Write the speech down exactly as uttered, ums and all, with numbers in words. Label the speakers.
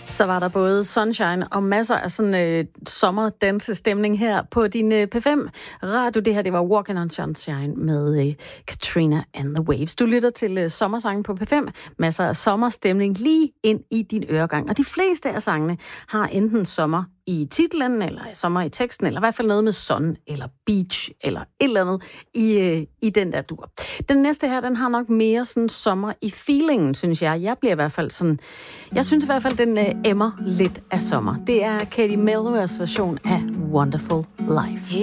Speaker 1: Så var der både sunshine og masser af sådan øh, sommerdansestemning her på din øh, P fem radio. Det her, det var Walking on Sunshine med øh, Katrina and the Waves. Du lytter til øh, sommersangen på P fem. Masser af sommerstemning lige ind i din øregang. Og de fleste af sangene har enten sommer i titlen, eller sommer i teksten, eller i hvert fald noget med sun, eller beach, eller et eller andet i, øh, i den der dur. Den næste her, den har nok mere sådan sommer i feelingen, synes jeg. Jeg bliver i hvert fald sådan... Jeg synes i hvert fald, den øh, emmer lidt af sommer. Det er Katie Melvers version af Wonderful Life.